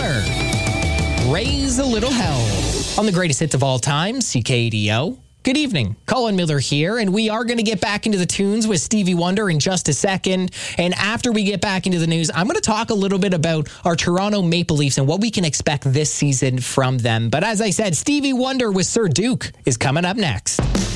Miller. Raise a Little Hell. On the greatest hits of all time, CKDO. Good evening. Colin Miller here, and we are going to get back into the tunes with Stevie Wonder in just a second. And after we get back into the news, I'm going to talk a little bit about our Toronto Maple Leafs and what we can expect this season from them. But as I said, Stevie Wonder with Sir Duke is coming up next.